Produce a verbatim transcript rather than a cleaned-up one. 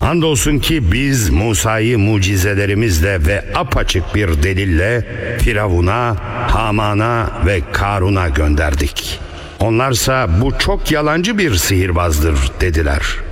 Andolsun ki biz Musa'yı mucizelerimizle ve apaçık bir delille Firavun'a, Haman'a ve Karun'a gönderdik. Onlarsa bu çok yalancı bir sihirbazdır dediler.